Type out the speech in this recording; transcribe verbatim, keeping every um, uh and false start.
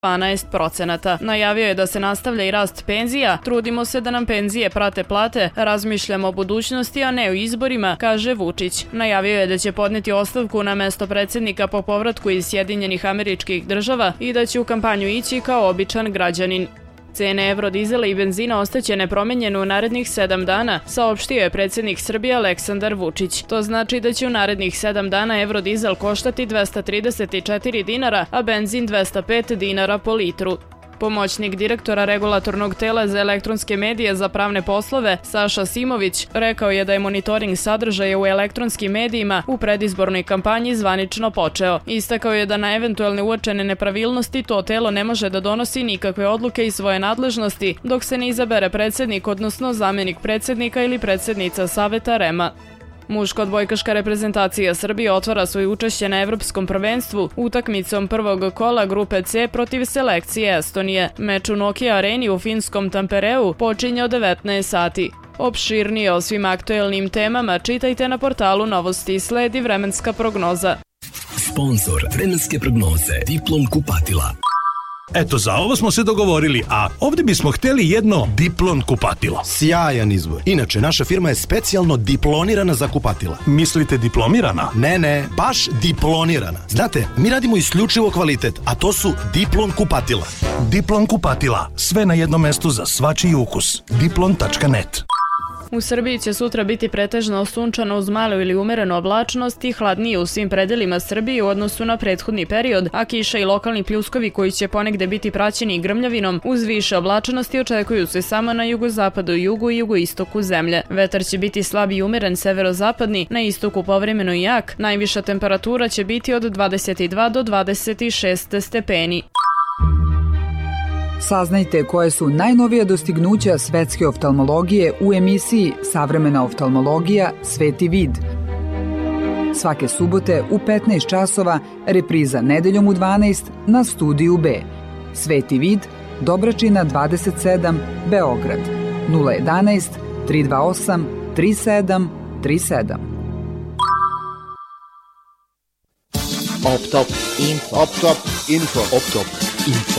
dvanaest procenata. Najavio je da se nastavlja i rast penzija, trudimo se da nam penzije prate plate, razmišljamo o budućnosti, a ne o izborima, kaže Vučić. Najavio je da će podneti ostavku na mesto predsjednika po povratku iz Sjedinjenih Američkih Država i da će u kampanju ići kao običan građanin. Cene evrodizela i benzina ostaće nepromenjene u narednih sedam dana, saopštio je predsjednik Srbije Aleksandar Vučić. To znači da će u narednih sedam dana evrodizel koštati dvesta trideset četiri dinara, a benzin dvesta pet dinara po litru. Pomoćnik direktora Regulatornog tela za elektronske medije za pravne poslove, Saša Simović, rekao je da je monitoring sadržaja u elektronskim medijima u predizbornoj kampanji zvanično počeo. Istakao je da na eventualne uočene nepravilnosti to telo ne može da donosi nikakve odluke iz svoje nadležnosti dok se ne izabere predsjednik, odnosno zamenik predsjednika ili predsjednica Saveta R E M-a. Muška odbojkaška reprezentacija Srbije otvara svoje učešće na Evropskom prvenstvu utakmicom prvog kola grupe C protiv selekcije Estonije. Meč u Nokia areni u finskom Tampereu počinje od devetnaest sati. Opširnije o svim aktuelnim temama čitajte na portalu Novosti. Sledi vremenska prognoza. Sponzor vremenske prognoze Diplom kupatila. Eto, za ovo smo se dogovorili, a ovdje bismo htjeli jedno Diplon kupatilo. Sjajan izbor. Inače, naša firma je specijalno diplonirana za kupatila. Mislite diplomirana? Ne, ne, baš diplonirana. Znate, mi radimo isključivo kvalitet, a to su Diplon kupatila. Diplon kupatila. Sve na jednom mestu za svačiji ukus. diplon tačka net. U Srbiji će sutra biti pretežno sunčano uz malu ili umerenu oblačnost i hladnije u svim predelima Srbije u odnosu na prethodni period, a kiša i lokalni pljuskovi koji će ponegde biti praćeni grmljavinom uz više oblačenosti očekuju se samo na jugozapadu, jugu i jugoistoku zemlje. Vetar će biti slab i umeren severozapadni, na istoku povremeno i jak. Najviša temperatura će biti od dvadeset dva do dvadeset šest stepeni. Saznajte koje su najnovija dostignuća svetske oftalmologije u emisiji Savremena oftalmologija – Sveti vid. Svake subote u petnaest časova, repriza nedeljom u dvanaest na Studiju B. Sveti vid, Dobračina dvadeset sedam, Beograd. nula jedanaest, tri dva osam, tri sedam tri sedam. Optop Info. Optop Info. Optop Info.